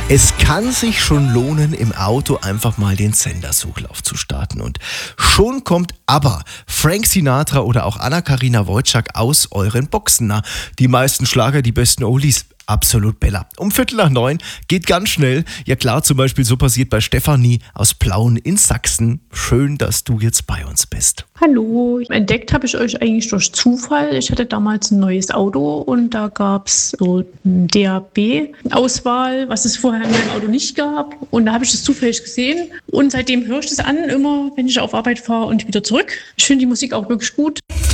Es kann sich schon lohnen, im Auto einfach mal den Sendersuchlauf zu starten. Und schon kommt ABBA, Frank Sinatra oder auch Anna-Karina Wojcik aus euren Boxen. Na, die meisten Schlager, die besten Oldies. Absolut Bella. Um 8:45 geht ganz schnell. Ja klar, zum Beispiel so passiert bei Stefanie aus Plauen in Sachsen. Schön, dass du jetzt bei uns bist. Hallo, entdeckt habe ich euch eigentlich durch Zufall. Ich hatte damals ein neues Auto und da gab es so eine DAB-Auswahl, was es vorher in meinem Auto nicht gab. Und da habe ich das zufällig gesehen und seitdem höre ich das an, immer wenn ich auf Arbeit fahre und wieder zurück. Ich finde die Musik auch wirklich gut.